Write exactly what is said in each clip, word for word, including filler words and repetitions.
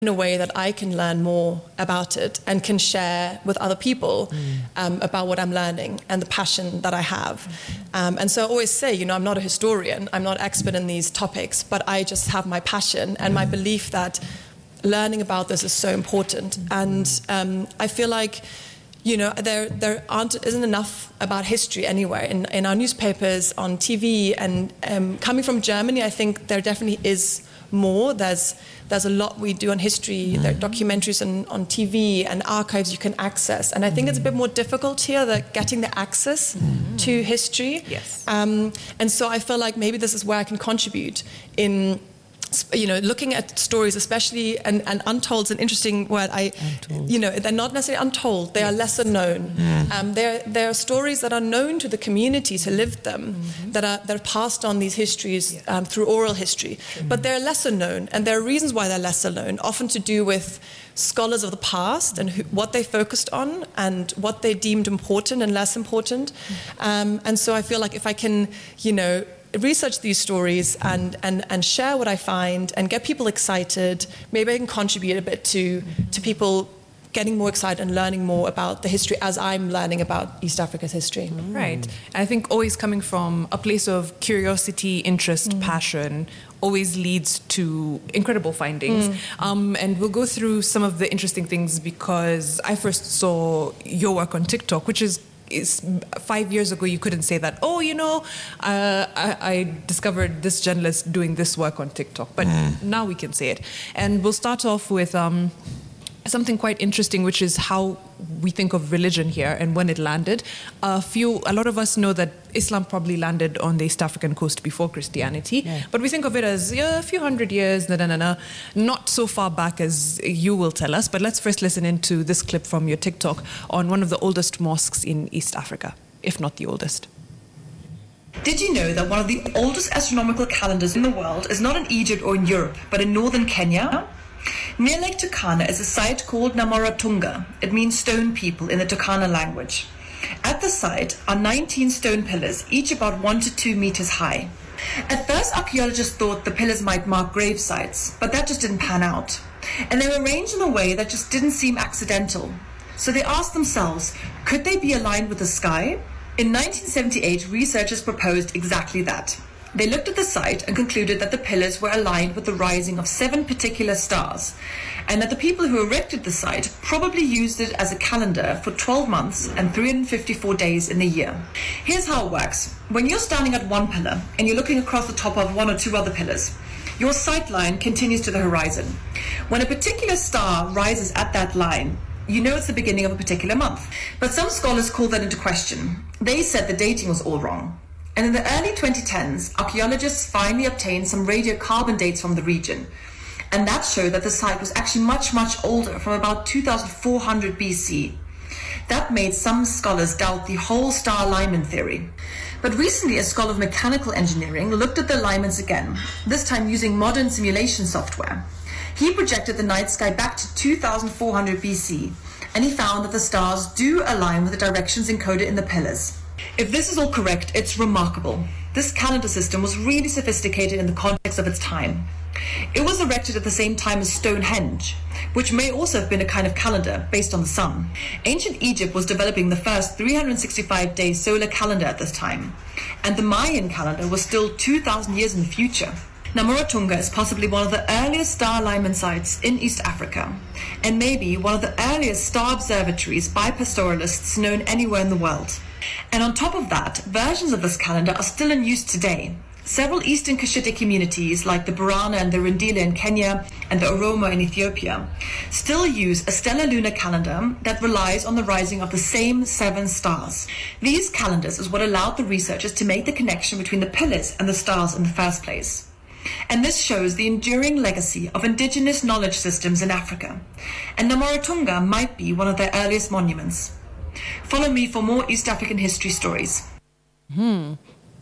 in a way that I can learn more about it and can share with other people mm. um, about what I'm learning and the passion that I have. Um, and so I always say, you know, I'm not a historian, I'm not expert in these topics, but I just have my passion and my belief that learning about this is so important. And um, I feel like, you know, there there aren't isn't enough about history anywhere in, in our newspapers, on T V, and um, coming from Germany, I think there definitely is more. There's there's a lot we do on history. Mm. There are documentaries on, on T V and archives you can access, and I think mm. it's a bit more difficult here, that getting the access mm. to history. Yes. Um, and so I feel like maybe this is where I can contribute in, you know, looking at stories, especially, and, and untold is an interesting word. I, untold. You know, they're not necessarily untold; they yes. are lesser known. Mm. Um, there, there are stories that are known to the communities who lived them, mm-hmm. that are that are passed on these histories yeah. um, through oral history. Mm-hmm. But they're lesser known, and there are reasons why they're lesser known. Often to do with scholars of the past and who, what they focused on and what they deemed important and less important. Mm-hmm. Um, and so I feel like if I can, you know, research these stories and, and, and share what I find and get people excited, maybe I can contribute a bit to, to people getting more excited and learning more about the history as I'm learning about East Africa's history. Mm. Right. And I think always coming from a place of curiosity, interest, mm. passion, always leads to incredible findings. Mm. Um, and we'll go through some of the interesting things, because I first saw your work on TikTok, which is Is five years ago, you couldn't say that, oh, you know, uh, I, I discovered this journalist doing this work on TikTok. But mm. now we can say it. And we'll start off with um, something quite interesting, which is how we think of religion here and when it landed. A few, a lot of us know that Islam probably landed on the East African coast before Christianity, yeah. but we think of it as yeah, a few hundred years, na, na, na, na, not so far back as you will tell us. But let's first listen into this clip from your TikTok on one of the oldest mosques in East Africa, if not the oldest. Did you know that one of the oldest astronomical calendars in the world is not in Egypt or in Europe, but in northern Kenya? Near Lake Turkana is a site called Namaratunga. It means stone people in the Turkana language. At the site are nineteen stone pillars, each about one to two meters high. At first, archaeologists thought the pillars might mark grave sites, but that just didn't pan out. And they were arranged in a way that just didn't seem accidental. So they asked themselves, could they be aligned with the sky? In nineteen seventy-eight, researchers proposed exactly that. They looked at the site and concluded that the pillars were aligned with the rising of seven particular stars, and that the people who erected the site probably used it as a calendar for twelve months and three hundred fifty-four days in the year. Here's how it works. When you're standing at one pillar and you're looking across the top of one or two other pillars, your sight line continues to the horizon. When a particular star rises at that line, you know it's the beginning of a particular month. But some scholars called that into question. They said the dating was all wrong. And in the early twenty tens, archaeologists finally obtained some radiocarbon dates from the region. And that showed that the site was actually much, much older, from about two thousand four hundred B C. That made some scholars doubt the whole star alignment theory. But recently, a scholar of mechanical engineering looked at the alignments again, this time using modern simulation software. He projected the night sky back to two thousand four hundred B C, and he found that the stars do align with the directions encoded in the pillars. If this is all correct, it's remarkable. This calendar system was really sophisticated in the context of its time. It was erected at the same time as Stonehenge, which may also have been a kind of calendar based on the sun. Ancient Egypt was developing the first three hundred sixty-five day solar calendar at this time, and the Mayan calendar was still two thousand years in the future. Namaratunga is possibly one of the earliest star alignment sites in East Africa, and maybe one of the earliest star observatories by pastoralists known anywhere in the world. And on top of that, versions of this calendar are still in use today. Several Eastern Cushitic communities, like the Borana and the Rendile in Kenya and the Oromo in Ethiopia, still use a stellar lunar calendar that relies on the rising of the same seven stars. These calendars is what allowed the researchers to make the connection between the pillars and the stars in the first place. And this shows the enduring legacy of indigenous knowledge systems in Africa. And Namaratunga might be one of their earliest monuments. Follow me for more East African history stories. Hmm.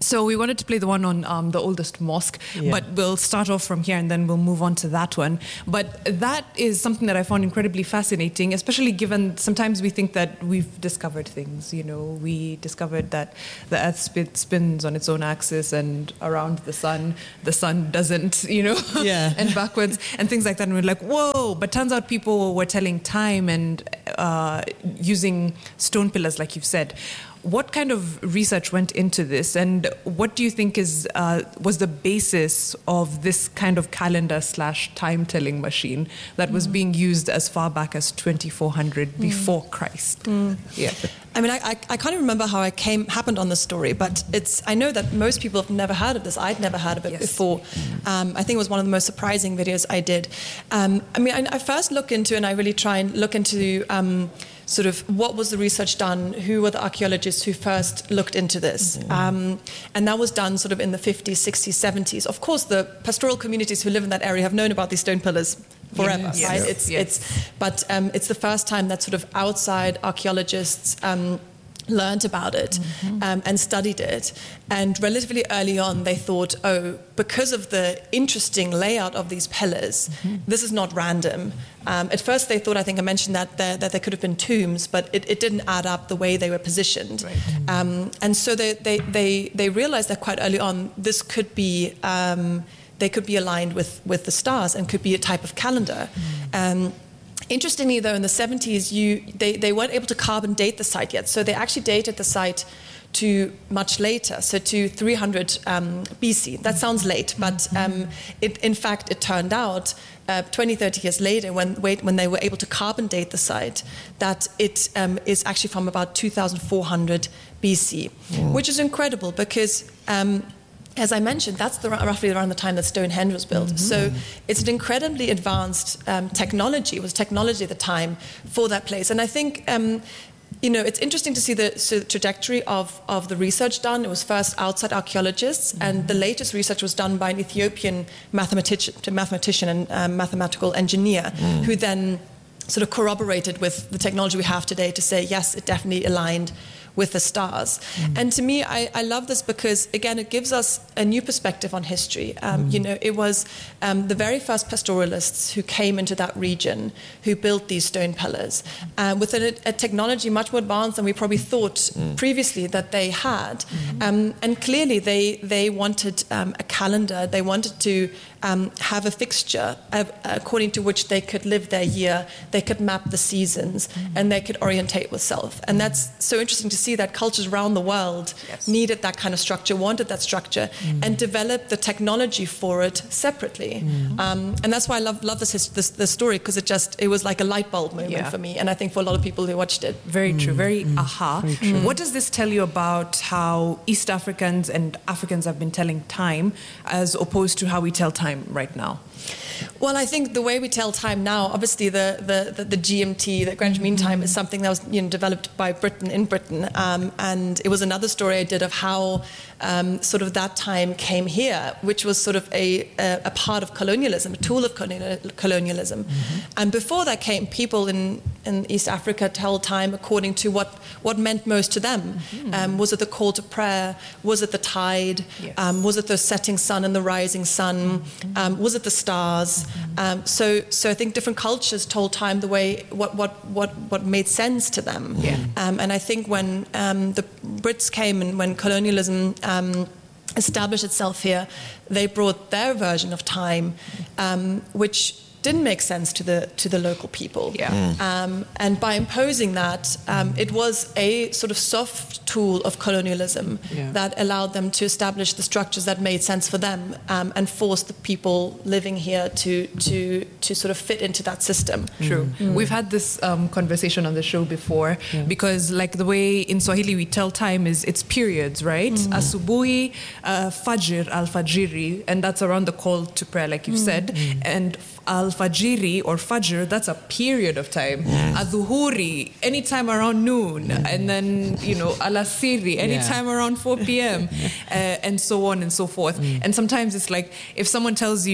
So we wanted to play the one on um, the oldest mosque, yeah. but we'll start off from here and then we'll move on to that one. But that is something that I found incredibly fascinating, especially given sometimes we think that we've discovered things. You know, we discovered that the earth spin, spins on its own axis and around the sun, the sun doesn't, you know, yeah. and backwards and things like that. And we're like, whoa, but turns out people were telling time and uh, using stone pillars, like you've said. What kind of research went into this, and what do you think is uh, was the basis of this kind of calendar slash time-telling machine that was mm. being used as far back as twenty-four hundred mm. before Christ? Mm. Yeah. I mean, I, I, I can't even remember how I came happened on this story, but it's I know that most people have never heard of this. I'd never heard of it yes. before. Um, I think it was one of the most surprising videos I did. Um, I mean, I, I first look into, and I really try and look into um, sort of what was the research done, who were the archaeologists who first looked into this. Mm-hmm. Um, and that was done sort of in the fifties, sixties, seventies. Of course, the pastoral communities who live in that area have known about these stone pillars forever, yes. right? Yes. It's, yes. it's, but um, it's the first time that sort of outside archaeologists um, learned about it mm-hmm. um, and studied it. And relatively early on, they thought, oh, because of the interesting layout of these pillars, mm-hmm. this is not random. Um, at first, they thought, I think I mentioned that there, that there could have been tombs, but it, it didn't add up the way they were positioned. Right. Um, and so they, they, they, they realized that quite early on, this could be... Um, they could be aligned with, with the stars and could be a type of calendar. Mm. Um, interestingly, though, in the seventies, you, they, they weren't able to carbon date the site yet. So they actually dated the site to much later, so to three hundred um, B C. That sounds late, but um, it, in fact, it turned out uh, twenty, thirty years later, when, when they were able to carbon date the site, that it um, is actually from about two thousand four hundred B C, mm. which is incredible because... Um, as I mentioned, that's the, roughly around the time that Stonehenge was built. Mm-hmm. So it's an incredibly advanced um, technology. It was technology at the time for that place. And I think, um, you know, it's interesting to see the, so the trajectory of, of the research done. It was first outside archaeologists, mm-hmm. and the latest research was done by an Ethiopian mathematician, mathematician and um, mathematical engineer, mm. who then sort of corroborated with the technology we have today to say, yes, it definitely aligned with the stars. Mm. And to me, I, I love this because, again, it gives us a new perspective on history. Um, mm. You know, it was um, the very first pastoralists who came into that region who built these stone pillars uh, with a, a technology much more advanced than we probably thought mm. previously that they had. Mm-hmm. Um, and clearly, they, they wanted um, a calendar. They wanted to um, have a fixture uh, according to which they could live their year, they could map the seasons, mm. and they could orientate with self. And that's so interesting to see that cultures around the world yes. needed that kind of structure, wanted that structure, mm. and developed the technology for it separately. Mm. Um, and that's why I love love this this, this story, because it just it was like a light bulb moment yeah. for me, and I think for a lot of people who watched it. Very mm. true, very mm. aha. Very true. What does this tell you about how East Africans and Africans have been telling time as opposed to how we tell time right now? Well, I think the way we tell time now, obviously the, the, the, the G M T, the Greenwich Mean Time, is something that was you know, developed by Britain in Britain. Um, and it was another story I did of how um, sort of that time came here, which was sort of a, a, a part of colonialism, a tool of colonialism. Mm-hmm. And before that came, people in, in East Africa tell time according to what, what meant most to them. Mm-hmm. Um, was it the call to prayer? Was it the tide? Yes. Um, was it the setting sun and the rising sun? Mm-hmm. Um, was it the stars? Mm-hmm. Um, so, so I think different cultures told time the way what what what, what made sense to them. Yeah. Um, and I think when um, the Brits came and when colonialism um, established itself here, they brought their version of time, um, which didn't make sense to the to the local people. Yeah. Mm. Um, and by imposing that, um, it was a sort of soft tool of colonialism yeah. that allowed them to establish the structures that made sense for them, um, and forced the people living here to to to sort of fit into that system. True. Mm. We've had this um, conversation on the show before yeah. because, like, the way in Swahili we tell time is it's periods, right? Mm. Asubuhi, uh, Fajr, Al-Fajiri, and that's around the call to prayer, like you mm. said, mm. and Al-Fajiri or Fajr, that's a period of time. Mm. Adhuhuri, anytime around noon. Mm. And then, you know, Al-Asiri, anytime yeah. around four p.m. uh, and so on and so forth. Mm. And sometimes it's like, if someone tells you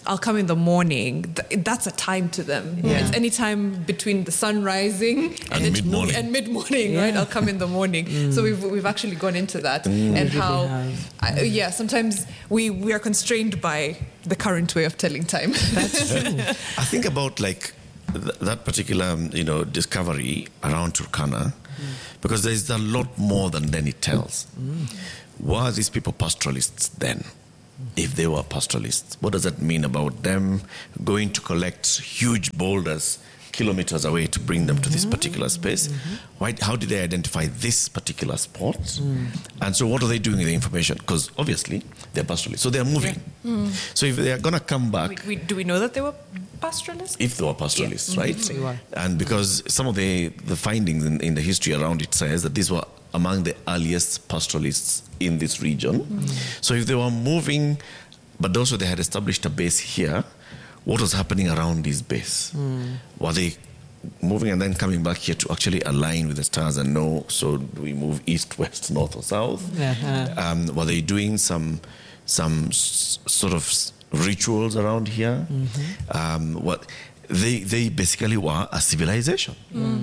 I'll come in the morning. Th- That's a time to them. Yeah. It's any time between the sun rising And it- mid-morning. and mid-morning, Yeah. right? I'll come in the morning. So we've we've actually gone into that and really how, have. I, yeah, sometimes we we are constrained by the current way of telling time. That's true. I think about like th- that particular, um, you know, discovery around Turkana, because there is a lot more than then it tells. Were these people pastoralists then? If they were pastoralists, what does that mean about them going to collect huge boulders kilometers away to bring them to this particular space? Why, how did they identify this particular spot? And so what are they doing with the information? Because obviously they're pastoralists, so they're moving. So if they are going to come back, we, we, do we know that they were pastoralists? if they were pastoralists, right? They were. And because some of the, the findings in, in the history around it says that these were among the earliest pastoralists in this region. So if they were moving, but also they had established a base here, what was happening around this base? Were they moving and then coming back here to actually align with the stars and know, so do we move east, west, north or south? Uh-huh. Um, were they doing some some s- sort of s- rituals around here? Um, what they they basically were a civilization.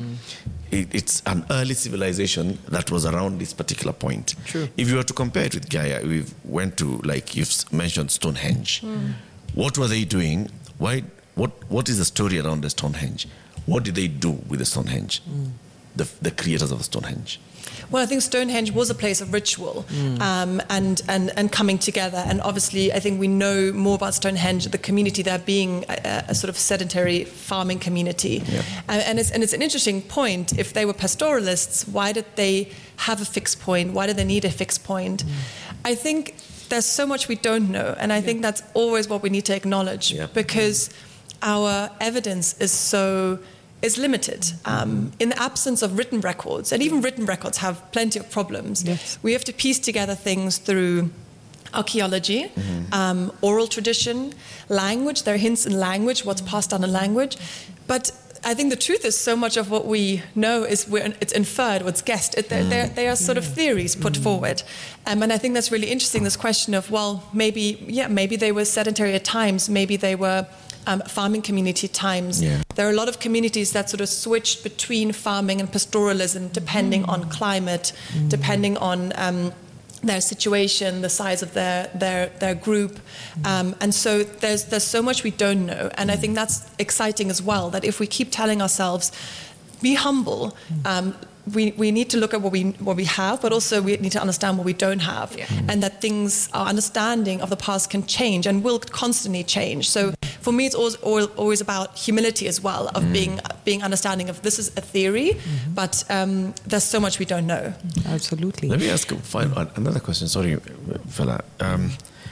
It, it's an early civilization that was around this particular point. True. If you were to compare it with Gaia, we went to, like you've s- mentioned, Stonehenge. What were they doing? Why? What What is the story around the Stonehenge? What did they do with the Stonehenge? The, the creators of the Stonehenge. Well, I think Stonehenge was a place of ritual um, and, and, and coming together. And obviously, I think we know more about Stonehenge, the community there being a, a sort of sedentary farming community. Yeah. And, and, it's, and it's an interesting point. If they were pastoralists, why did they have a fixed point? Why did they need a fixed point? I think there's so much we don't know. And I think that's always what we need to acknowledge Yeah. because our evidence is so... is limited. Um, in the absence of written records, and even written records have plenty of problems, Yes. we have to piece together things through archaeology, um, oral tradition, language. There are hints in language, what's passed down in language. But I think the truth is so much of what we know is we're, it's inferred, what's guessed. It, they're, they're, they are sort of theories put forward. Um, and I think that's really interesting, this question of, well, maybe, yeah, maybe they were sedentary at times, maybe they were Um, farming community times. Yeah. There are a lot of communities that sort of switched between farming and pastoralism depending on climate, depending on um, their situation, the size of their their their group, um, and so there's there's so much we don't know, and I think that's exciting as well. That if we keep telling ourselves, be humble. Um, We, we need to look at what we what we have, but also we need to understand what we don't have, Yeah. and that things, our understanding of the past can change and will constantly change. So for me, it's always al- always about humility as well, of being being understanding of this is a theory, but um, there's so much we don't know. Absolutely. Let me ask you final, another question. Sorry, fella. Um,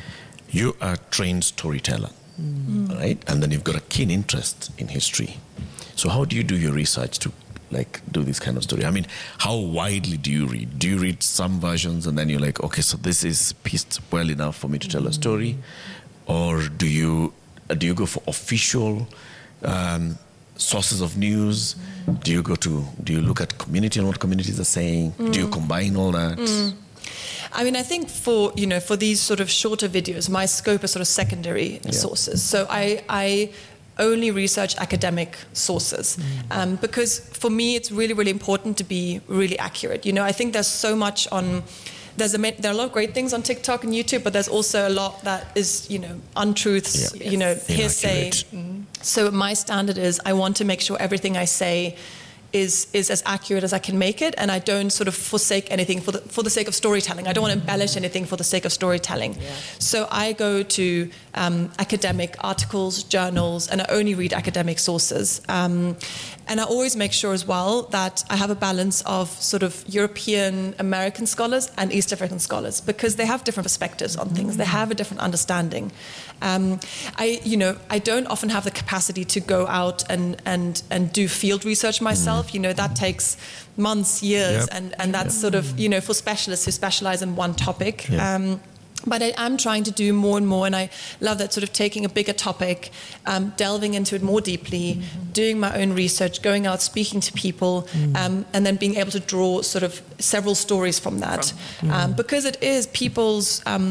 you are a trained storyteller, right? And then you've got a keen interest in history. So how do you do your research to like do this kind of story? I mean, how widely do you read? Do you read some versions and then you're like, okay, so this is pieced well enough for me to tell a story? Or do you do you go for official um, sources of news? Do you go to do you look at community and what communities are saying? Do you combine all that? I mean, I think for you know for these sort of shorter videos, my scope is sort of secondary sources. So I. I only research academic sources um, because for me it's really really important to be really accurate. You know, I think there's so much on there's a there are a lot of great things on TikTok and YouTube, but there's also a lot that is you know untruths, Yeah. you know, Inaccurate. hearsay. So my standard is I want to make sure everything I say is is as accurate as I can make it, and I don't sort of forsake anything for the for the sake of storytelling. I don't want to embellish anything for the sake of storytelling. So I go to um, academic articles, journals, and I only read academic sources. Um, and I always make sure as well that I have a balance of sort of European American scholars and East African scholars, because they have different perspectives on things. They have a different understanding. Um, I, you know, I don't often have the capacity to go out and and and do field research myself. You know, that takes months, years, Yep. and and that's sort of you know for specialists who specialize in one topic. Yeah. Um, But I am trying to do more and more, and I love that sort of taking a bigger topic, um, delving into it more deeply, doing my own research, going out, speaking to people, um, and then being able to draw sort of several stories from that. Um, because it is people's um,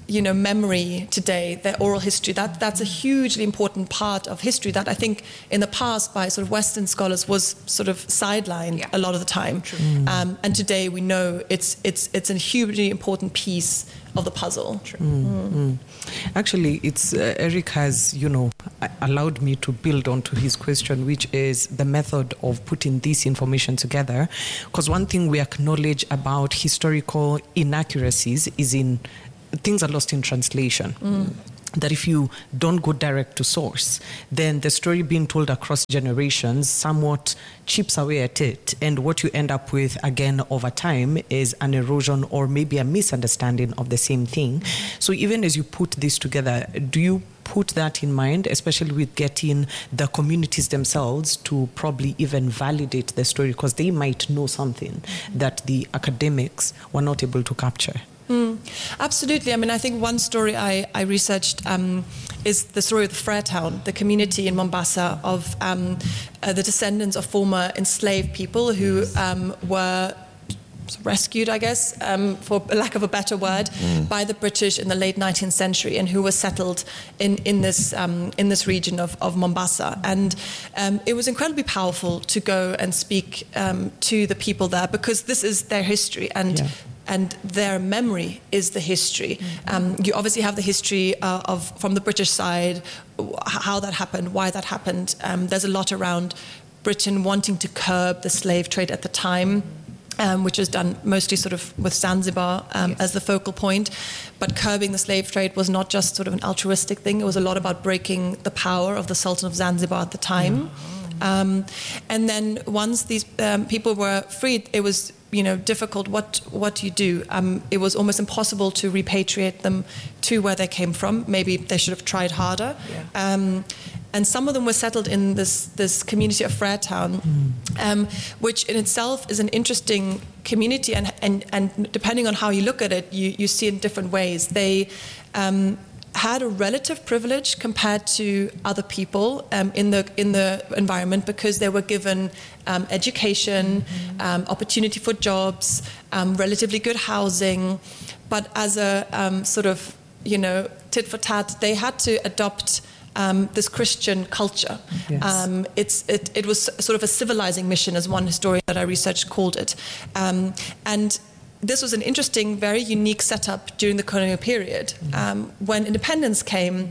you know, memory today, their oral history, that, that's a hugely important part of history that I think in the past by sort of Western scholars was sort of sidelined yeah. a lot of the time. Mm. Um, and today we know it's, it's, it's a hugely important piece of the puzzle. Mm. Mm. Actually, it's uh, Eric has, you know, allowed me to build onto his question, which is the method of putting this information together. Because one thing we acknowledge about historical inaccuracies is in things are lost in translation. Mm. That if you don't go direct to source, then the story being told across generations somewhat chips away at it. And what you end up with, again, over time is an erosion or maybe a misunderstanding of the same thing. So even as you put this together, do you put that in mind, especially with getting the communities themselves to probably even validate the story, because they might know something that the academics were not able to capture? Mm, absolutely. I mean, I think one story I, I researched um, is the story of the Frere-town, the community in Mombasa of um, uh, the descendants of former enslaved people who um, were rescued, I guess, um, for lack of a better word, mm. by the British in the late nineteenth century, and who were settled in in this um, in this region of, of Mombasa. And um, it was incredibly powerful to go and speak um, to the people there, because this is their history, and yeah. and their memory is the history. Um, you obviously have the history uh, of from the British side, how that happened, why that happened. Um, there's a lot around Britain wanting to curb the slave trade at the time, um, which was done mostly sort of with Zanzibar um, yes. as the focal point. But curbing the slave trade was not just sort of an altruistic thing. It was a lot about breaking the power of the Sultan of Zanzibar at the time. Yeah. Um, and then once these um, people were freed, it was, you know, difficult. What what do you do? Um, it was almost impossible to repatriate them to where they came from. Maybe they should have tried harder. Yeah. Um, and some of them were settled in this this community of Frere-town, mm. um, which in itself is an interesting community. And and, and depending on how you look at it, you, you see it in different ways. They um, had a relative privilege compared to other people um, in the in the environment, because they were given um, education, mm-hmm. um, opportunity for jobs, um, relatively good housing, but as a um, sort of, you know, tit for tat, they had to adopt um, this Christian culture. Yes. Um, it's it, it was sort of a civilizing mission, as one historian that I researched called it, um, and this was an interesting, very unique setup during the colonial period. Um, when independence came,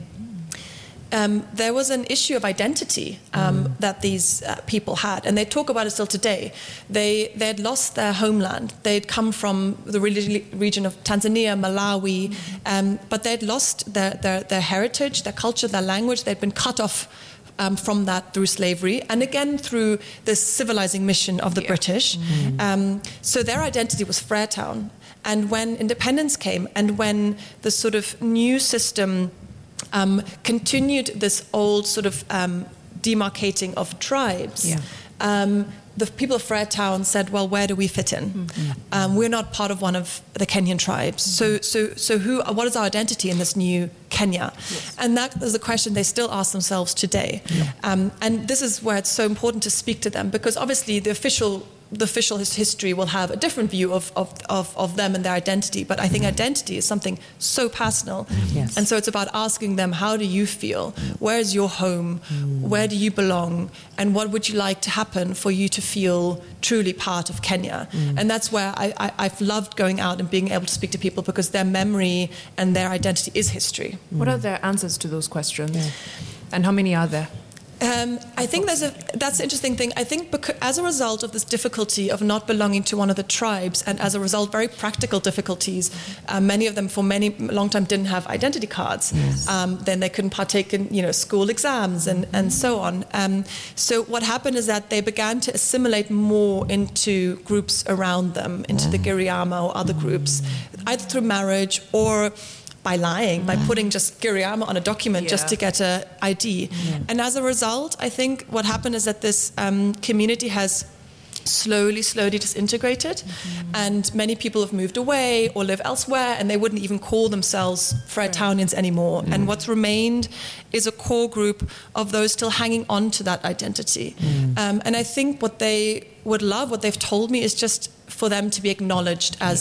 um, there was an issue of identity um, mm. that these uh, people had, and they talk about it still today. They they had lost their homeland. They'd come from the re- region of Tanzania, Malawi, mm. um, but they'd lost their, their, their heritage, their culture, their language. They'd been cut off Um, from that through slavery, and again through this civilizing mission of the yeah. British. Mm. Um, so their identity was Frere-town. And when independence came, and when the sort of new system um, continued this old sort of um, demarcating of tribes, yeah. um, the people of Frere-town said, well, where do we fit in? Mm-hmm. Um, we're not part of one of the Kenyan tribes. Mm-hmm. So, so, so who? What is our identity in this new Kenya? Yes. And that is the question they still ask themselves today. Yeah. Um, and this is where it's so important to speak to them, because obviously the official the official history will have a different view of, of, of, of them and their identity. But I think identity is something so personal. Yes. And so it's about asking them, how do you feel? Where is your home? Mm. Where do you belong? And what would you like to happen for you to feel truly part of Kenya? Mm. And that's where I, I, I've loved going out and being able to speak to people, because their memory and their identity is history. Mm. What are their answers to those questions? Yeah. And how many are there? Um, I think there's a that's an interesting thing. I think because, as a result of this difficulty of not belonging to one of the tribes, and as a result, very practical difficulties, uh, many of them for many long time didn't have identity cards. Yes. Um, then they couldn't partake in, you know, school exams and, and so on. Um, so what happened is that they began to assimilate more into groups around them, into the Giriama or other groups, either through marriage or by lying, by putting just Giriama on a document yeah. just to get an I D. Yeah. And as a result, I think what happened is that this um, community has slowly, slowly disintegrated, mm-hmm. and many people have moved away or live elsewhere, and they wouldn't even call themselves Frere-townians anymore. Mm. And what's remained is a core group of those still hanging on to that identity. Mm. Um, and I think what they would love, what they've told me, is just for them to be acknowledged as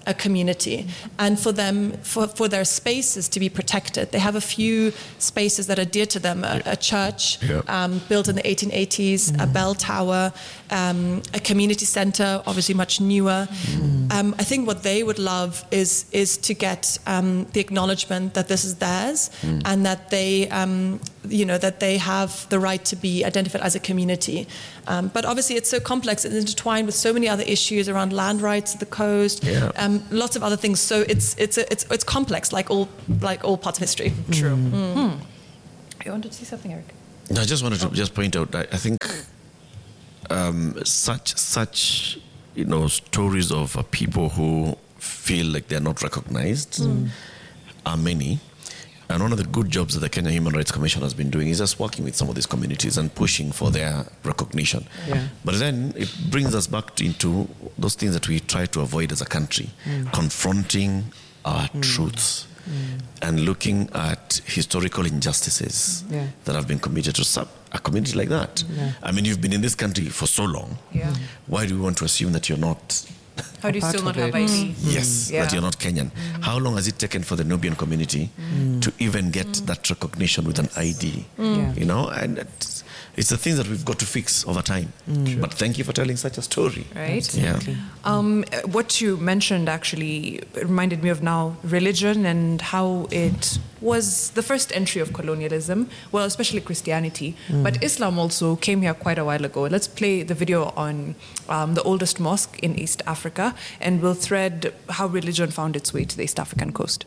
a community, and for them, for, for their spaces to be protected. They have a few spaces that are dear to them, a, a church yeah. um, built in the eighteen eighties, mm. a bell tower, um, a community center, obviously much newer. Mm. Um, I think what they would love is, is to get um, the acknowledgement that this is theirs, mm. and that they, um, you know, that they have the right to be identified as a community. Um, but obviously it's so complex, it's intertwined with so many other issues around land rights, the coast, yeah. um, lots of other things. So it's it's a, it's it's complex, like all like all parts of history. True. Mm. Mm. You wanted to say something, Eric? I just wanted to oh. just point out that I think um, such such you know stories of uh, people who feel like they're not recognized mm. are many. And one of the good jobs that the Kenya Human Rights Commission has been doing is just working with some of these communities and pushing for their recognition. Yeah. But then it brings us back to, into those things that we try to avoid as a country, mm. confronting our mm. truths mm. and looking at historical injustices yeah. that have been committed to some, a community like that. Yeah. I mean, you've been in this country for so long. Yeah. Why do we want to assume that you're not... How do you still not have I D? Yes, yeah. that you're not Kenyan. Mm. How long has it taken for the Nubian community mm. to even get mm. that recognition with an I D? Mm. Yeah. You know, and it's, it's the things that we've got to fix over time. Mm. But thank you for telling such a story. Right? Absolutely. Yeah. Um, what you mentioned actually reminded me of now religion and how it was the first entry of colonialism, well, especially Christianity. Mm. But Islam also came here quite a while ago. Let's play the video on um, the oldest mosque in East Africa, and we'll thread how religion found its way to the East African coast.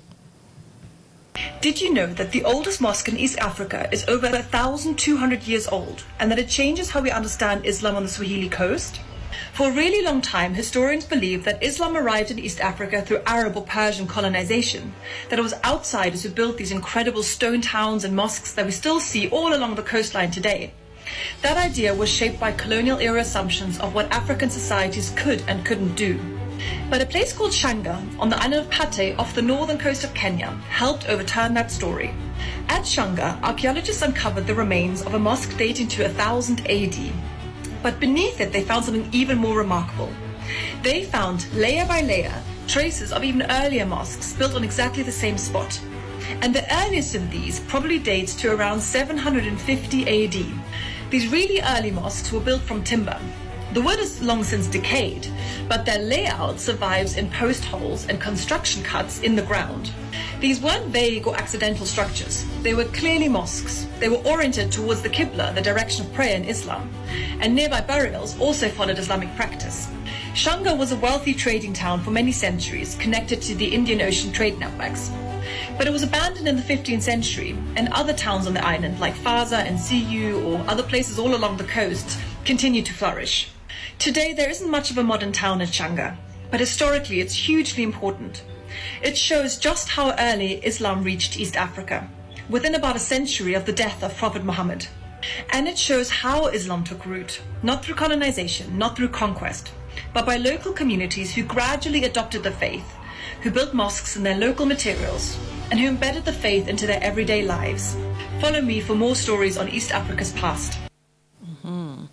Did you know that the oldest mosque in East Africa is over one thousand two hundred years old, and that it changes how we understand Islam on the Swahili coast? For a really long time, historians believed that Islam arrived in East Africa through Arab or Persian colonization, that it was outsiders who built these incredible stone towns and mosques that we still see all along the coastline today. That idea was shaped by colonial-era assumptions of what African societies could and couldn't do. But a place called Shanga, on the island of Pate off the northern coast of Kenya, helped overturn that story. At Shanga, archaeologists uncovered the remains of a mosque dating to one thousand A D. But beneath it, they found something even more remarkable. They found, layer by layer, traces of even earlier mosques built on exactly the same spot. And the earliest of these probably dates to around seven hundred fifty A D. These really early mosques were built from timber. The wood has long since decayed, but their layout survives in post holes and construction cuts in the ground. These weren't vague or accidental structures. They were clearly mosques. They were oriented towards the Qibla, the direction of prayer in Islam, and nearby burials also followed Islamic practice. Shanga was a wealthy trading town for many centuries, connected to the Indian Ocean trade networks. But it was abandoned in the fifteenth century, and other towns on the island, like Faza and Siyu or other places all along the coast, continued to flourish. Today, there isn't much of a modern town in Shanga, but historically it's hugely important. It shows just how early Islam reached East Africa, within about a century of the death of Prophet Muhammad. And it shows how Islam took root, not through colonization, not through conquest, but by local communities who gradually adopted the faith, who built mosques in their local materials, and who embedded the faith into their everyday lives. Follow me for more stories on East Africa's past. Mm-hmm.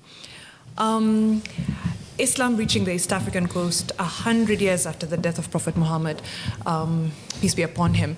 Um, Islam reaching the East African coast a hundred years after the death of Prophet Muhammad, um, peace be upon him.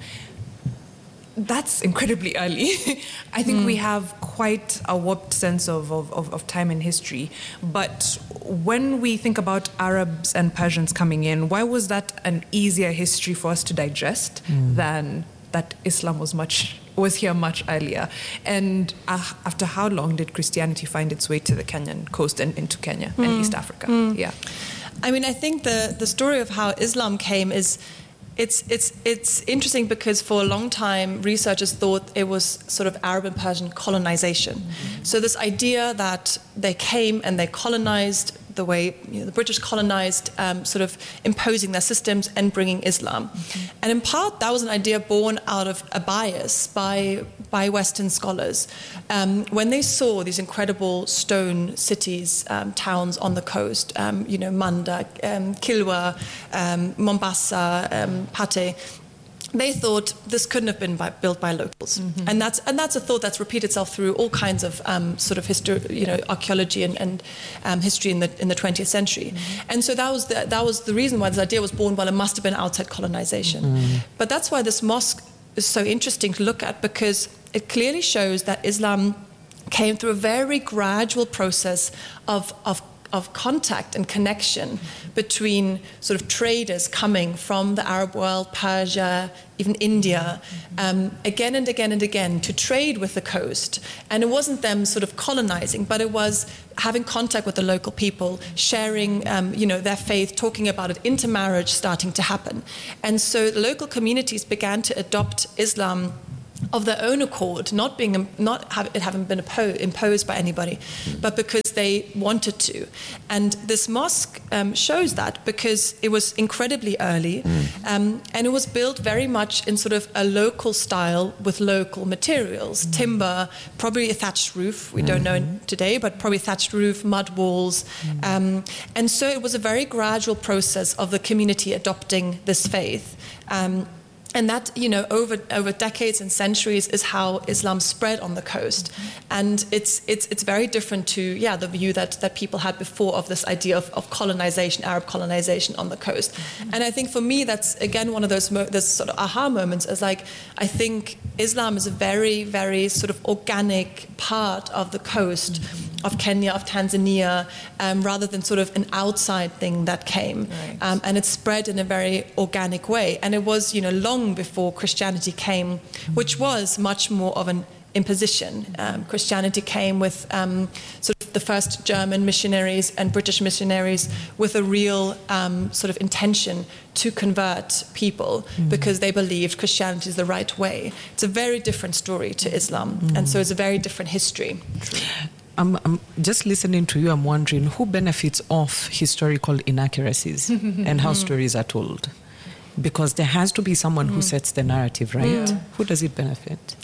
That's incredibly early. I think mm. we have quite a warped sense of, of, of time and history. But when we think about Arabs and Persians coming in, why was that an easier history for us to digest mm. than that Islam was much was here much earlier? And uh, after how long did Christianity find its way to the Kenyan coast and into Kenya mm. and East Africa? Mm. Yeah. I mean, I think the, the story of how Islam came is It's it's it's interesting because for a long time researchers thought it was sort of Arab and Persian colonization. Mm-hmm. So this idea that they came and they colonized the way you know, the British colonized, um, sort of imposing their systems and bringing Islam. Mm-hmm. And in part that was an idea born out of a bias by by Western scholars. Um, when they saw these incredible stone cities, um, towns on the coast, um, you know, Manda, um, Kilwa, um, Mombasa, um, Pate, they thought this couldn't have been by, built by locals, mm-hmm. and that's and that's a thought that's repeated itself through all kinds of um, sort of history, you know, archaeology and, and um, history in the in the twentieth century, mm-hmm. and so that was the, that was the reason why this idea was born. Well, it must have been outside colonization, mm-hmm. but that's why this mosque is so interesting to look at, because it clearly shows that Islam came through a very gradual process of of. of contact and connection between sort of traders coming from the Arab world, Persia, even India, um, again and again and again to trade with the coast. And it wasn't them sort of colonizing, but it was having contact with the local people, sharing, um, you know, their faith, talking about it, intermarriage starting to happen. And so the local communities began to adopt Islam of their own accord, not being not have, it having been oppo- imposed by anybody, but because they wanted to. And this mosque um, shows that, because it was incredibly early, um, and it was built very much in sort of a local style with local materials, mm. timber, probably a thatched roof. We mm-hmm. don't know today, but probably thatched roof, mud walls, mm. um, and so it was a very gradual process of the community adopting this faith. Um, And that, you know, over over decades and centuries is how Islam spread on the coast. And it's it's it's very different to, yeah, the view that, that people had before of this idea of, of colonization, Arab colonization on the coast. And I think for me, that's, again, one of those mo- those sort of aha moments, is like, I think Islam is a very, very sort of organic part of the coast of Kenya, of Tanzania, um, rather than sort of an outside thing that came. Right. Um, and it spread in a very organic way. And it was, you know, long before Christianity came, which was much more of an imposition. Um, Christianity came with um, sort of the first German missionaries and British missionaries with a real um, sort of intention to convert people, mm. because they believed Christianity is the right way. It's a very different story to Islam, mm. and so it's a very different history. I'm, I'm just listening to you, I'm wondering who benefits off historical inaccuracies and how stories are told? Because there has to be someone mm. who sets the narrative, right? Mm. Who does it benefit?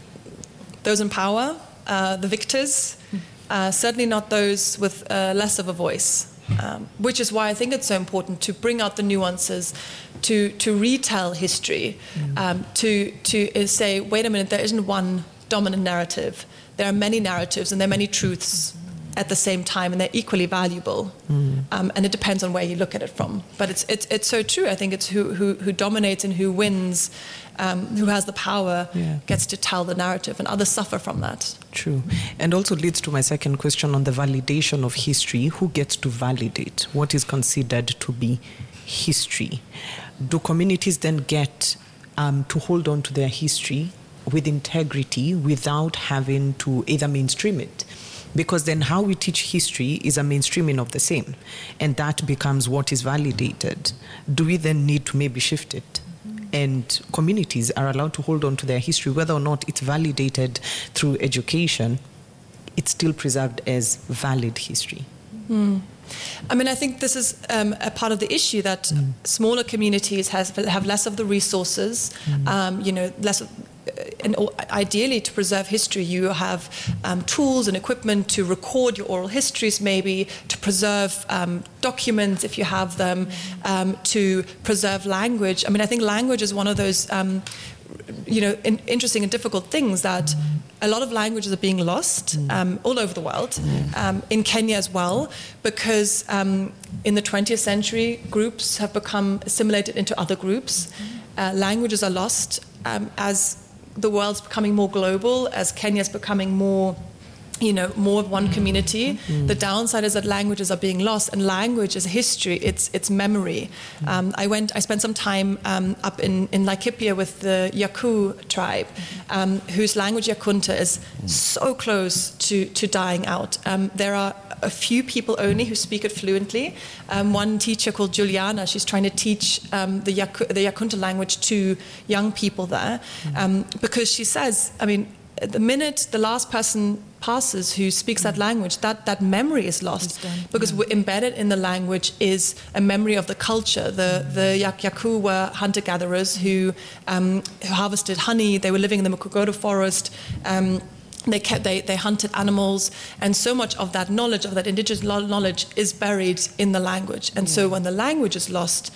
Those in power, uh, the victors, uh, certainly not those with uh, less of a voice, um, which is why I think it's so important to bring out the nuances, to, to retell history, mm. um, to, to uh, say, wait a minute, there isn't one dominant narrative. There are many narratives and there are many truths at the same time, and they're equally valuable. Mm. Um, and it depends on where you look at it from. But it's it's it's so true. I think it's who who, who dominates and who wins, um, who has the power, yeah. gets to tell the narrative, and others suffer from that. True. And also leads to my second question on the validation of history. Who gets to validate what is considered to be history? Do communities then get um, to hold on to their history with integrity without having to either mainstream it? Because then how we teach history is a mainstreaming of the same, and that becomes what is validated. Do we then need to maybe shift it? And communities are allowed to hold on to their history, whether or not it's validated through education, it's still preserved as valid history. Mm. I mean, I think this is um, a part of the issue, that mm. smaller communities has, have less of the resources, mm. um, you know, less of, and ideally, to preserve history, you have um, tools and equipment to record your oral histories, maybe to preserve um, documents if you have them, um, to preserve language. I mean, I think language is one of those, um, you know, in, interesting and difficult things, that a lot of languages are being lost um, all over the world, um, in Kenya as well, because um, in the twentieth century, groups have become assimilated into other groups. Uh, languages are lost um, as the world's becoming more global, as Kenya's becoming more, you know, more of one community. Mm. The downside is that languages are being lost, and language is history, it's it's memory. Mm. Um, I went, I spent some time um, up in, in Laikipia with the Yaku tribe, um, whose language Yakunta is so close to, to dying out. Um, there are a few people only who speak it fluently. Um, one teacher called Juliana, she's trying to teach um, the, Yaku, the Yakunta language to young people there, um, because she says, I mean, the minute the last person passes who speaks that language, that, that memory is lost, because yeah. embedded in the language is a memory of the culture. The the Yak Yaku were hunter-gatherers who, um, who harvested honey. They were living in the Mukogoda forest. Um, They kept, they, they hunted animals, and so much of that knowledge, of that indigenous knowledge, is buried in the language. And yeah. so when the language is lost,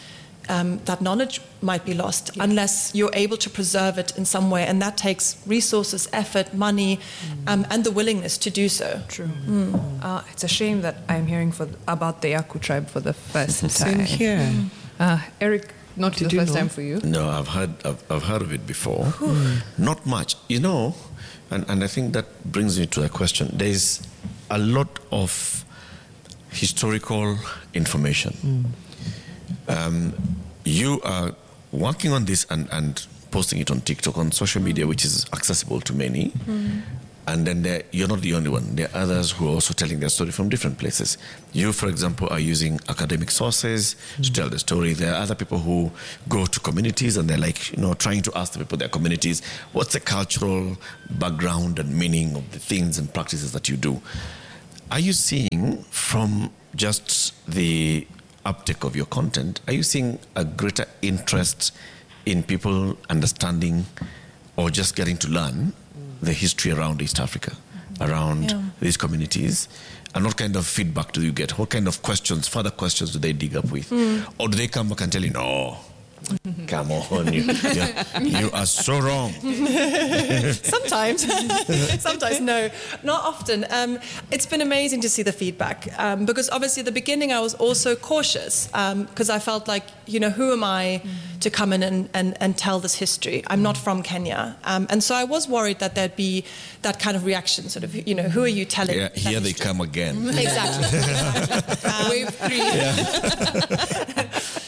um, that knowledge might be lost yeah. unless you're able to preserve it in some way. And that takes resources, effort, money, mm. um, and the willingness to do so. True. Mm. Uh, it's a shame that I'm hearing for, about the Yaku tribe for the first time. Same here. Mm. Uh, Eric, not Did the first know? time for you? No, I've heard, I've, I've heard of it before. Mm. Not much. You know, and, and I think that brings me to a question. There's a lot of historical information. Mm. Um, you are working on this and, and posting it on TikTok, on social media, which is accessible to many. Mm. And then there, you're not the only one. There are others who are also telling their story from different places. You, for example, are using academic sources mm. to tell the story. There are other people who go to communities and they're like, you know, trying to ask the people, their communities, what's the cultural background and meaning of the things and practices that you do. Are you seeing from just the uptake of your content, are you seeing a greater interest in people understanding or just getting to learn the history around East Africa, around yeah. these communities? And what kind of feedback do you get? What kind of questions, further questions do they dig up with? Mm. Or do they come back and tell you, no, come on, you, you are so wrong? Sometimes. Sometimes, no. Not often. Um, it's been amazing to see the feedback um, because obviously at the beginning I was also cautious because um, I felt like, you know, who am I mm. to come in and, and, and tell this history? I'm not from Kenya. Um, and so I was worried that there'd be that kind of reaction, sort of, you know, who are you telling? Yeah, here they come again. Exactly. um, Wave three. Yeah.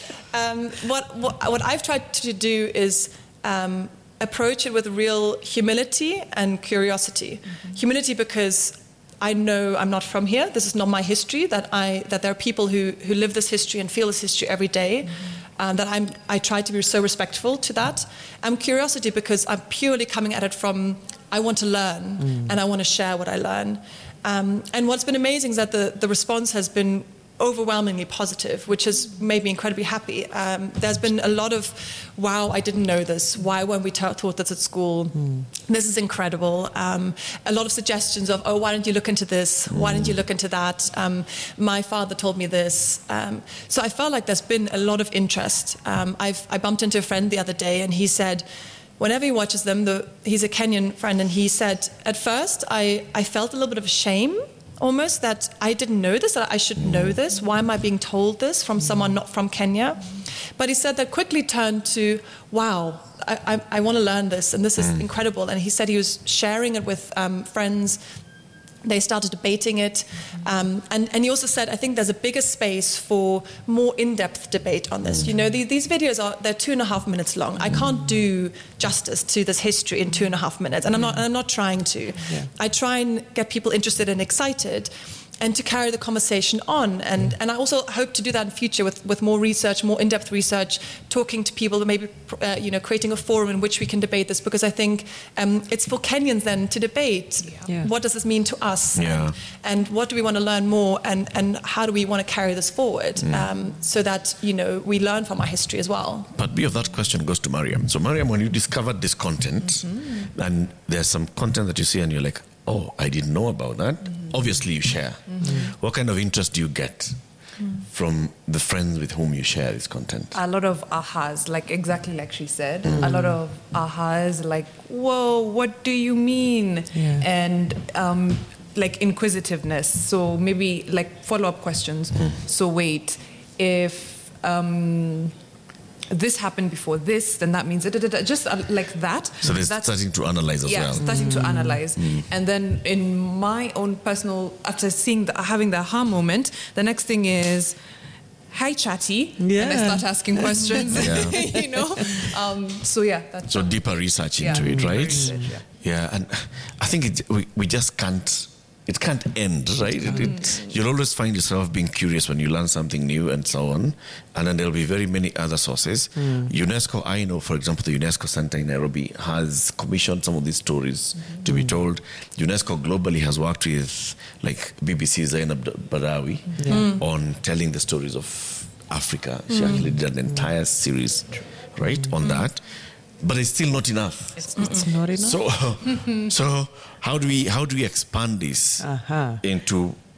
Um, what, what what I've tried to do is um, approach it with real humility and curiosity. Mm-hmm. Humility because I know I'm not from here. This is not my history. That I that there are people who, who live this history and feel this history every day. Mm-hmm. Um, that I'm I try to be so respectful to that. And curiosity because I'm purely coming at it from I want to learn mm. and I want to share what I learn. Um, and what's been amazing is that the the response has been overwhelmingly positive, which has made me incredibly happy. Um, there's been a lot of, wow, I didn't know this. Why weren't we ta- taught this at school? Mm. This is incredible. Um, a lot of suggestions of, oh, why don't you look into this? Mm. Why don't you look into that? Um, my father told me this. Um, so I felt like there's been a lot of interest. Um, I've, I bumped into a friend the other day and he said, whenever he watches them, the, he's a Kenyan friend, and he said, at first I, I felt a little bit of shame almost that I didn't know this, that I should know this. Why am I being told this from someone not from Kenya? But he said that quickly turned to, wow, I, I, I want to learn this, and this is mm. incredible. And he said he was sharing it with um, friends. They started debating it. Um, and, and he also said, I think there's a bigger space for more in-depth debate on this. You know, the, these videos are, they're two and a half minutes long. I can't do justice to this history in two and a half minutes. And I'm not, and I'm not trying to. Yeah. I try and get people interested and excited and to carry the conversation on. And, mm. and I also hope to do that in future with, with more research, more in-depth research, talking to people, maybe uh, you know, creating a forum in which we can debate this, because I think um, it's for Kenyans then to debate. Yeah. Yeah. What does this mean to us? Yeah. And, and what do we want to learn more? And, and how do we want to carry this forward mm. um, so that, you know, we learn from our history as well? Part B of that question goes to Mariam. So Mariam, when you discovered this content, mm-hmm. and there's some content that you see and you're like, oh, I didn't know about that. Mm-hmm. Obviously, you share. Mm-hmm. What kind of interest do you get mm. from the friends with whom you share this content? A lot of ahas, like exactly like she said. Mm. A lot of ahas, like, whoa, what do you mean? Yeah. And um, like inquisitiveness. So maybe like follow-up questions. Mm. So wait, if... Um, this happened before this, then that means da, da, da, da, just uh, like that. So they're That's, starting to analyze as yeah, well. Yeah, starting mm. to analyze. Mm. And then in my own personal, after seeing the, having the aha moment, the next thing is, hi chatty, yeah. and I start asking questions, yeah. you know. Um, so yeah, that's so deeper research into yeah, it, right? Research, yeah. yeah, and I think it, we we just can't. It can't end, right? It, it, you'll always find yourself being curious when you learn something new and so on. And then there'll be very many other sources. Mm. UNESCO, I know, for example, the UNESCO Center in Nairobi has commissioned some of these stories mm. to be told. UNESCO globally has worked with, like, B B C's Zainab Badawi yeah. mm. on telling the stories of Africa. She mm. actually did an entire series, right, mm. on that. But it's still not enough. It's, it's not enough. So, so how do we how do we expand this uh-huh. into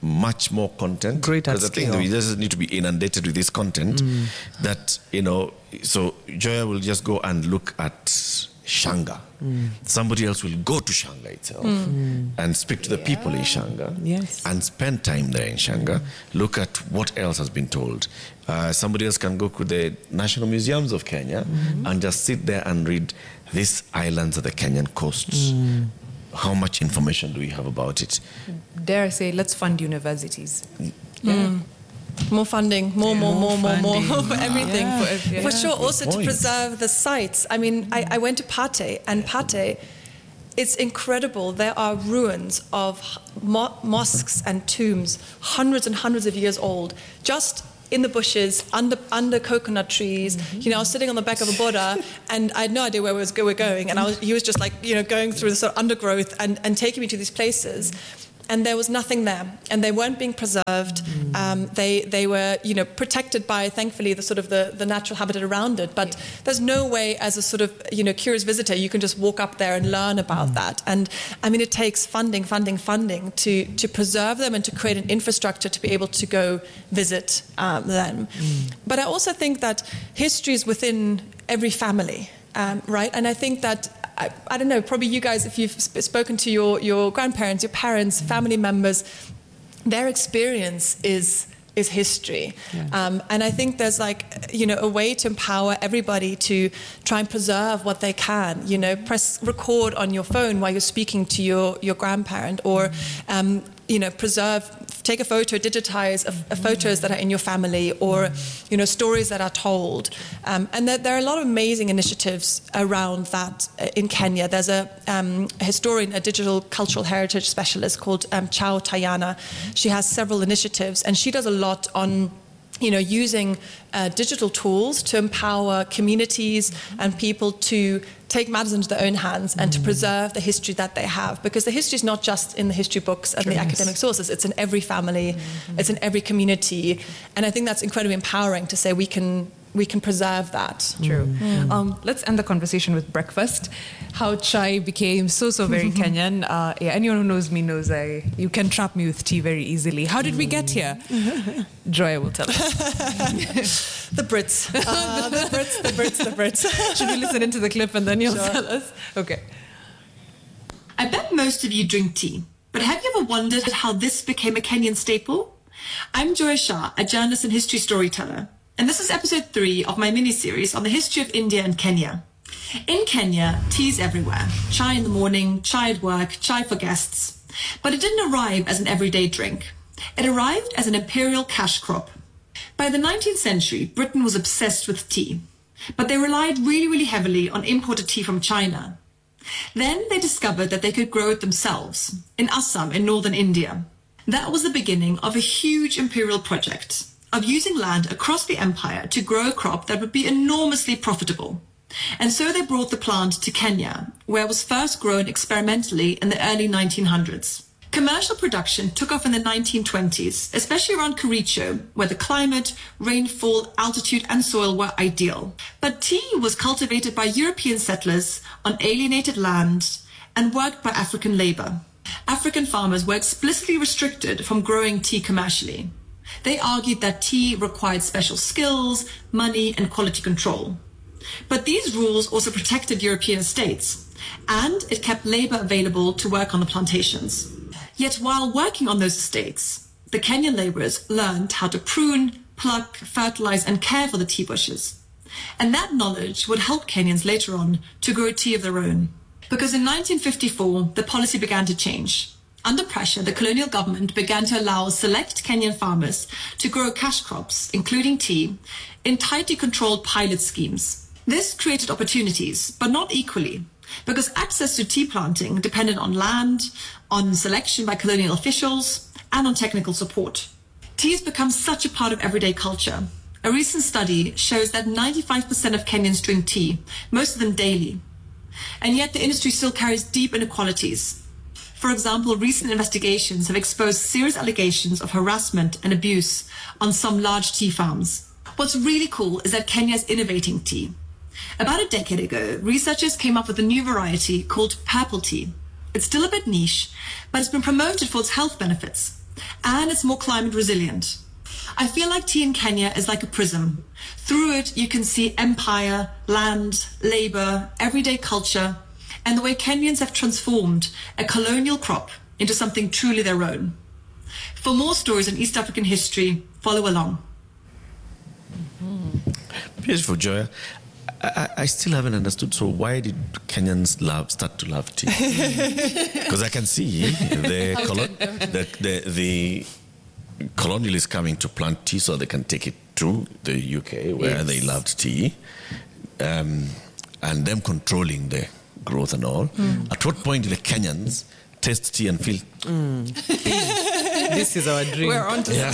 much more content. Great at Because I think scale. we just need to be inundated with this content Mm. that, you know, so Joya will just go and look at Shanga. Mm. Somebody else will go to Shanga itself Mm. and speak to the people in Shanga Yes. and spend time there in Shanga. Look at what else has been told. Uh, somebody else can go to the National Museums of Kenya Mm-hmm. and just sit there and read these islands of the Kenyan coasts. Mm. How much information do we have about it? Dare I say, let's fund universities. Mm. More funding, more, more, more, more, more, funding. for everything. Yeah. For, Yeah. for sure, also to point. preserve the sites. I mean, I, I went to Pate, and Pate, it's incredible. There are ruins of mo- mosques and tombs, hundreds and hundreds of years old, just in the bushes, under under coconut trees. Mm-hmm. You know, I was sitting on the back of a Buddha, and I had no idea where we was we were going, and I was, he was just like, you know, going through the sort of undergrowth and, and taking me to these places. And there was nothing there, and they weren't being preserved. Mm. Um, they they were, you know, protected by, thankfully, the sort of the, the natural habitat around it. But there's no way, as a sort of, you know, curious visitor, you can just walk up there and learn about Mm. that. And I mean, it takes funding, funding, funding to to preserve them and to create an infrastructure to be able to go visit um, them. Mm. But I also think that history is within every family, um, right? And I think that. I, I don't know, probably you guys, if you've sp- spoken to your, your grandparents, your parents, family members, their experience is is history. Yeah. Um, and I think there's like, you know, a way to empower everybody to try and preserve what they can, you know, press record on your phone while you're speaking to your, your grandparent, or, um, you know, preserve, take a photo, digitize a, a photos that are in your family, or, you know, stories that are told. Um, and there, there are a lot of amazing initiatives around that uh, in Kenya. There's a, um, a historian, a digital cultural heritage specialist called um, Chao Tayana. She has several initiatives, and she does a lot on, you know, using uh, digital tools to empower communities and people to take matters into their own hands and to preserve the history that they have. Because the history is not just in the history books and the Yes. academic sources, it's in every family, it's in every community. And I think that's incredibly empowering to say we can we can preserve that. True. Um, let's end the conversation with breakfast. How chai became so, so very Kenyan. Uh, yeah, anyone who knows me knows I you can trap me with tea very easily. How did we get here? Joya will tell us. The Brits. Uh, the Brits, the Brits, the Brits. Should we listen into the clip and then you'll Sure. tell us? Okay. I bet most of you drink tea, but have you ever wondered how this became a Kenyan staple? I'm Joya Shah, a journalist and history storyteller, and this is episode three of my mini-series on the history of India and Kenya. In Kenya, tea is everywhere. Chai in the morning, chai at work, chai for guests. But it didn't arrive as an everyday drink. It arrived as an imperial cash crop. By the nineteenth century, Britain was obsessed with tea, but they relied really, really heavily on imported tea from China. Then they discovered that they could grow it themselves, in Assam in northern India. That was the beginning of a huge imperial project, of using land across the empire to grow a crop that would be enormously profitable. And so they brought the plant to Kenya, where it was first grown experimentally in the early nineteen hundreds. Commercial production took off in the nineteen twenties, especially around Kericho, where the climate, rainfall, altitude and soil were ideal. But tea was cultivated by European settlers on alienated land and worked by African labor. African farmers were explicitly restricted from growing tea commercially. They argued that tea required special skills, money and quality control. But these rules also protected European estates, and it kept labor available to work on the plantations. Yet while working on those estates, the Kenyan laborers learned how to prune, pluck, fertilize and care for the tea bushes. And that knowledge would help Kenyans later on to grow tea of their own. Because in nineteen fifty-four, the policy began to change. Under pressure, the colonial government began to allow select Kenyan farmers to grow cash crops, including tea, in tightly controlled pilot schemes. This created opportunities, but not equally, because access to tea planting depended on land, on selection by colonial officials, and on technical support. Tea has become such a part of everyday culture. A recent study shows that ninety-five percent of Kenyans drink tea, most of them daily. And yet the industry still carries deep inequalities. For example, recent investigations have exposed serious allegations of harassment and abuse on some large tea farms. What's really cool is that Kenya is innovating tea. About a decade ago, researchers came up with a new variety called purple tea. It's still a bit niche, but it's been promoted for its health benefits. and it's more climate resilient. I feel like tea in Kenya is like a prism. Through it, you can see empire, land, labor, everyday culture, and the way Kenyans have transformed a colonial crop into something truly their own. For more stories on East African history, follow along. Beautiful, Joya. I, I still haven't understood. So why did Kenyans love start to love tea? Because I can see the, colo- the, the, the colonialists coming to plant tea so they can take it to the U K where yes. they loved tea, um, and them controlling the growth and all. Mm. At what point do the Kenyans taste tea and feel, mm. this is our dream? We're on to yeah.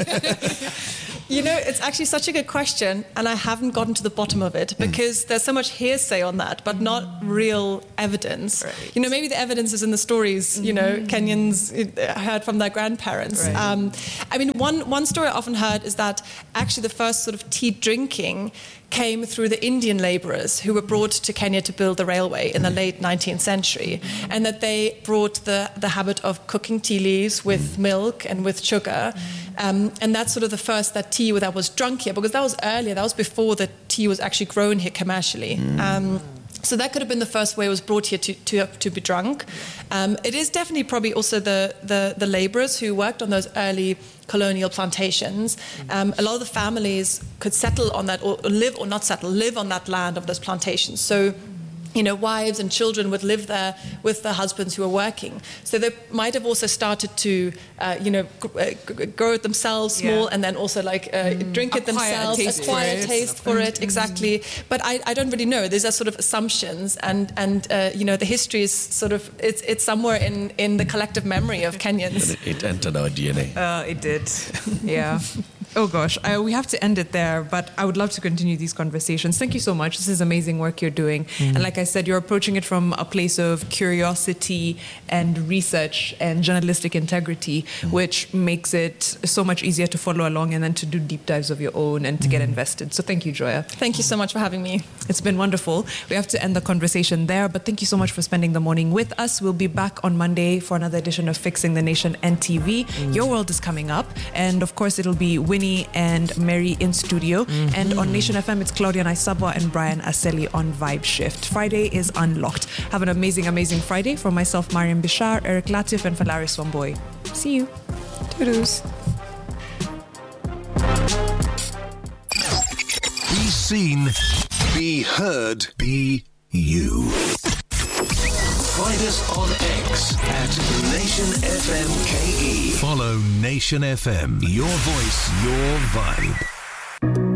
You know, it's actually such a good question, and I haven't gotten to the bottom of it because mm. there's so much hearsay on that, but not real evidence. Right. You know, maybe the evidence is in the stories, you know, mm. Kenyans heard from their grandparents. Right. Um, I mean, one, one story I often heard is that actually the first sort of tea drinking came through the Indian labourers who were brought to Kenya to build the railway in the late nineteenth century, and that they brought the, the habit of cooking tea leaves with milk and with sugar. Um, and that's sort of the first that tea that was drunk here, because that was earlier, that was before the tea was actually grown here commercially. Um, so that could have been the first way it was brought here to to, to be drunk. Um, it is definitely probably also the, the, the labourers who worked on those early colonial plantations. Um, a lot of the families could settle on that, or live or not settle, live on that land of those plantations. So, you know, wives and children would live there with their husbands who were working. So they might have also started to, uh, you know, g- g- grow it themselves small, yeah. and then also like uh, mm. drink it acquire themselves, a taste acquire for a taste for it, mm. exactly. But I, I don't really know. These are sort of assumptions, and and uh, you know, the history is sort of it's it's somewhere in, in the collective memory of Kenyans. It, it entered our D N A. Uh, it did, yeah. Oh gosh, I, we have to end it there, but I would love to continue these conversations. Thank you so much. This is amazing work you're doing. Mm. And like I said, you're approaching it from a place of curiosity and research and journalistic integrity, mm. which makes it so much easier to follow along and then to do deep dives of your own and to mm. get invested. So thank you, Joya. Thank you so much for having me. It's been wonderful. We have to end the conversation there, but thank you so much for spending the morning with us. We'll be back on Monday for another edition of Fixing the Nation N T V. Mm. Your World is coming up. And of course, it'll be Winnie and Mary in studio. Mm-hmm. And on Nation F M, it's Claudia Naisabwa and Brian Aseli on Vibe Shift. Friday is unlocked. Have an amazing, amazing Friday. From myself, Mariam Bishar, Eric Latif, and Falaris Wamboy. See you. Toodles. Be seen, be heard, be you. Find us on X at Nation F M K E. Follow Nation F M. Your voice, your vibe.